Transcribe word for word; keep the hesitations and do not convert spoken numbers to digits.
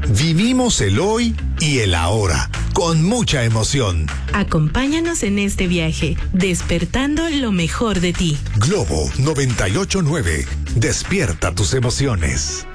Vivimos el hoy y el ahora, con mucha emoción. Acompáñanos en este viaje, despertando lo mejor de ti. Globo noventa y ocho punto nueve. Despierta tus emociones.